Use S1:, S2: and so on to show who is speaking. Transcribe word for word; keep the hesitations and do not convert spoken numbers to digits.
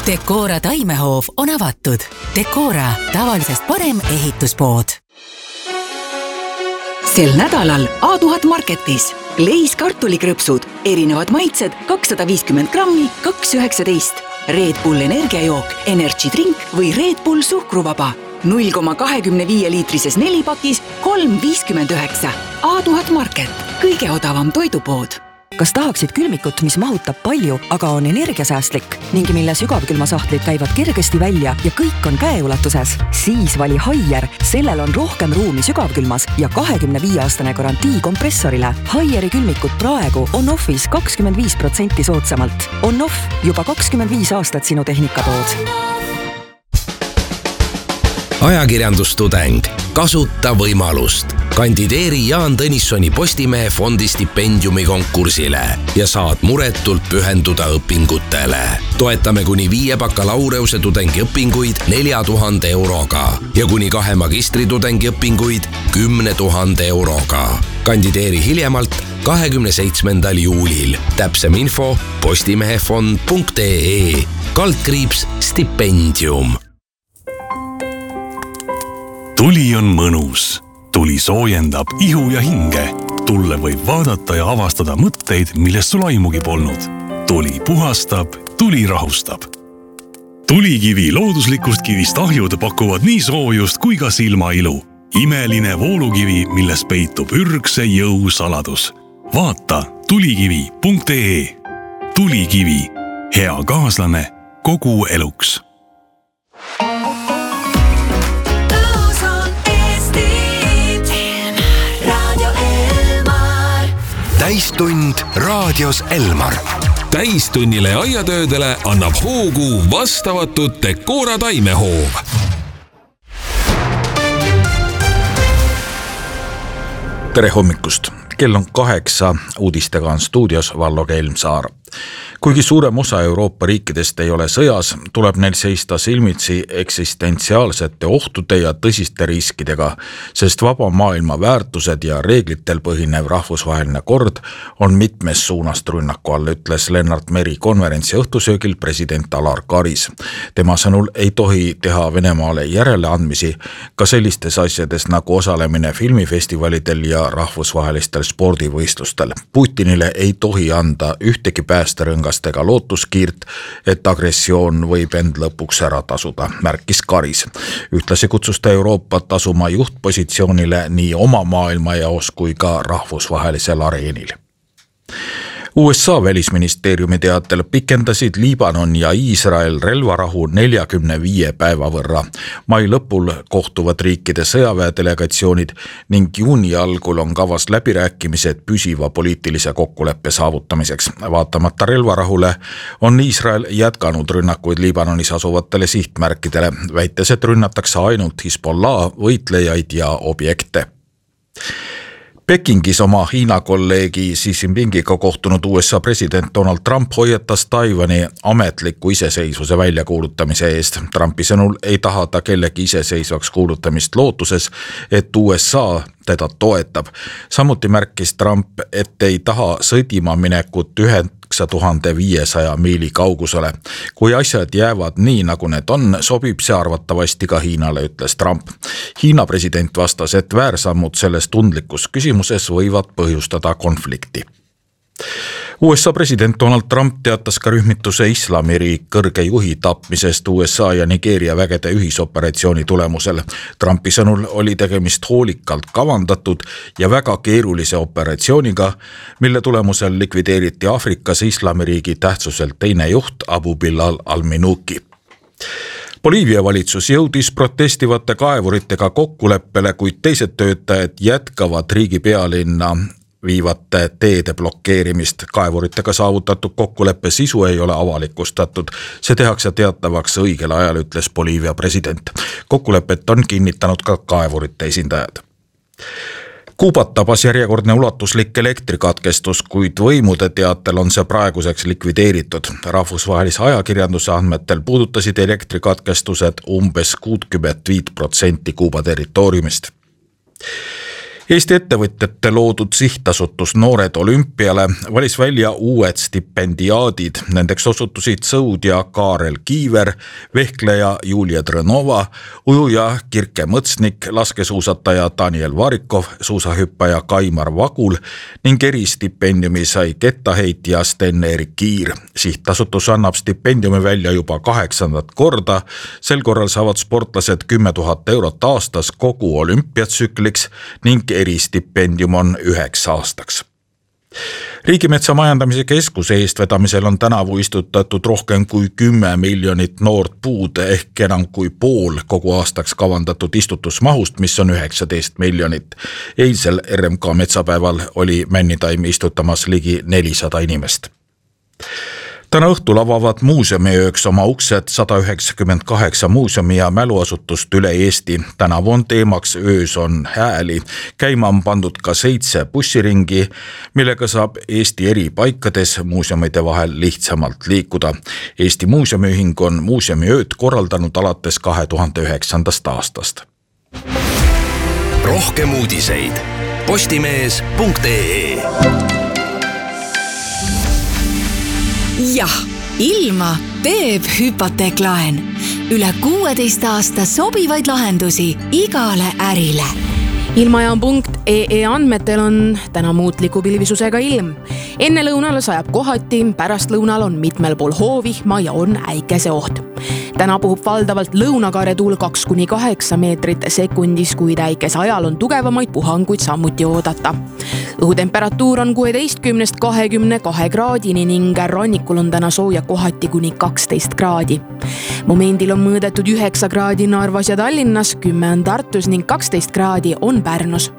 S1: Decora taimehoov on avatud. Decora, tavalisest parem ehituspood. Sel nädalal A tuhat Marketis Leis kartulikrõpsud, erinevad maitsed kakssada viiskümmend grammi, kaks üheksateist. Red Bull energiajook, Energy Drink või Red Bull suhkruvaba. null koma kakskümmend viis liitrises nelipakis, kolm viiskümmend üheksa. A tuhat Market, kõige odavam toidupood.
S2: Kas tahaksid külmikut, mis mahutab palju, aga on energiasäästlik ning mille sügavkülmasahtlid käivad kergesti välja ja kõik on käeulatuses? Siis vali Haier, sellel on rohkem ruumi sügavkülmas ja kahekümne viie aastane garantii kompressorile. Haieri külmikut praegu on offis kakskümmend viis protsenti soodsamalt. On off juba kakskümmend viis aastat sinu tehnikatood.
S3: Ajakirjandustudeng. Kasuta võimalust. Kandideeri Jaan Tõnissoni Postimehe fondi stipendiumi konkursile ja saad muretult pühenduda õpingutele. Toetame kuni viie bakalaureuse tudengi õpinguid nelja tuhande euroga ja kuni kahe magistritudengi õpinguid kümne tuhande euroga. Kandideeri hiljemalt kahekümne seitsmendal juulil. Täpsem info postimehefond punkt ee kaldkriips stipendium.
S4: Tuli on mõnus. Tuli soojendab ihu ja hinge. Tulle võib vaadata ja avastada mõtteid, millest sul aimugi polnud. Tuli puhastab, tuli rahustab. Tulikivi looduslikust kivist ahjud pakuvad nii soojust kui ka silmailu. Imeline voolukivi, milles peitub ürgse jõu saladus. Vaata tulikivi punkt ee. Tulikivi. Hea kaaslane kogu eluks.
S3: Täistund raadios Elmar.
S5: Täistunnile ja aiatöödele annab hoogu vastavatud Decora taimehoov.
S6: Tere hommikust. Kell on kaheksa, uudistega on stuudios Vallo Kelmsaar. Kuigi suurem osa Euroopa riikidest ei ole sõjas, tuleb neil seista silmitsi eksistentsiaalsete ohtude ja tõsiste riskidega, sest vaba maailma väärtused ja reeglitel põhinev rahvusvaheline kord on mitmes suunast rünnaku all, ütles Lennart Meri konverentsi õhtusöögil president Alar Karis. Tema sõnul ei tohi teha Venemaale järeleandmisi ka sellistes asjades nagu osalemine filmifestivalidel ja rahvusvahelistel spordivõistlustel. Putinile ei tohi anda ühtegi päästerõngast ega lootuskiirt, et agressioon võib end lõpuks ära tasuda, märkis Karis. Ühtlasi kutsusta Euroopat asuma juhtpositsioonile nii oma maailmajaos kui ka rahvusvahelisel areenil. U S A välisministeeriumi teatel pikendasid Liibanon ja Iisrael relvarahu neljakümne viie päeva võrra. Mai lõpul kohtuvad riikide sõjaväedelegatsioonid ning juuni algul on kavas läbirääkimised püsiva poliitilise kokkuleppe saavutamiseks. Vaatamata relvarahule on Iisrael jätkanud rünnakuid Liibanonis asuvatele sihtmärkidele, väites, et rünnatakse ainult Hezbollah võitlejaid ja objekte. Pekingis oma Hiina kolleegi Xi Jinpingiga kohtunud U S A president Donald Trump hoiatas Taiwani ametliku iseseisvuse väljakuulutamise eest. Trumpi sõnul ei taha ta kellegi iseseisvaks kuulutamist lootuses, et U S A teda toetab. Samuti märkis Trump, et ei taha sõdima minekut üheksa tuhande viiesaja miili kaugusele. Kui asjad jäävad nii, nagu need on, sobib see arvatavasti ka Hiinale, ütles Trump. Hiina president vastas, et väärsammud selles tundlikus küsimuses võivad põhjustada konflikti. U S A president Donald Trump teatas ka rühmituse Islamiriik kõrge juhi tapmisest U S A ja Nigeeria vägede ühisoperatsiooni tulemusel. Trumpi sõnul oli tegemist hoolikalt kavandatud ja väga keerulise operatsiooniga, mille tulemusel likvideeriti Aafrikas Islamiriigi tähtsuselt teine juht Abu Bilal al-Minuki. Boliivia valitsus jõudis protestivate kaevuritega kokkuleppele, kuid teised töötajad jätkavad riigi pealinna viivate teede blokkeerimist. Kaevuritega saavutatud kokkuleppe sisu ei ole avalikustatud. See tehakse teatavaks õigel ajal, ütles Boliivia president. Kokkulepet on kinnitanud ka kaevurite esindajad. Kuubat tabas järjekordne ulatuslik elektrikatkestus, kuid võimude teatel on see praeguseks likvideeritud. Rahvusvahelise ajakirjanduse andmetel puudutasid elektrikatkestused umbes kuuskümmend viis protsenti Kuuba territooriumist. Eesti ettevõtjate loodud sihtasutus Noored Olümpiale valis välja uued stipendiaadid. Nendeks osutusid sõudja Kaarel Kiiver, vehkleja Julia Trõnova, ujuja Kirke Mõtsnik, laskesuusataja Daniel Varikov, suusahüppaja Kaimar Vagul ning eristipendiumi sai kettaheitja Sten-Erik Kiir. Sihtasutus annab stipendiumi välja juba kaheksandat korda. Sel korral saavad sportlased kümme tuhat eurot aastas kogu olümpiatsükliks ning eristipendium on üheks aastaks. Riigimetsa majandamise keskuse eestvedamisel on tänavu istutatud rohkem kui kümme miljonit noort puud ehk enam kui pool kogu aastaks kavandatud istutusmahust, mis on üheksateist miljonit. Eilsel R M K metsapäeval oli Männitaimi istutamas ligi nelisada inimest. Täna õhtul avavad muuseumiööks oma uksed sada üheksakümmend kaheksa muuseumi ja mäluasutust üle Eesti. Tänavu on teemaks Öös on hääli. Käima on pandud ka seitse bussiringi, millega saab Eesti eri paikades muuseumide vahel lihtsamalt liikuda. Eesti Muuseumiühing on muuseumiööd korraldanud alates kahe tuhande üheksandast aastast.
S3: Rohkem uudiseid postimees punkt ee.
S7: Jah, ilma teeb hüpoteeklaen. Üle kuueteist aasta sobivaid lahendusi igale ärile.
S8: Ilmajaam punkt ee andmetel on täna muutliku pilvisusega ilm. Enne lõunal sajab kohati, pärast lõunal on mitmel pool hoovihma ja on äikese oht. Täna puhub valdavalt lõunakaare tuul kaks kuni kaheksa meetrit sekundis, kuid äikese ajal on tugevamaid puhanguid samuti oodata. Õhutemperatuur on kuueteistkümnest kahekümne kahe kraadini ning rannikul on täna sooja kohati kuni kaksteist kraadi. Momendil on mõõdetud üheksa kraadi Narvas ja Tallinnas, kümme on Tartus ning kaksteist kraadi on Pärnus.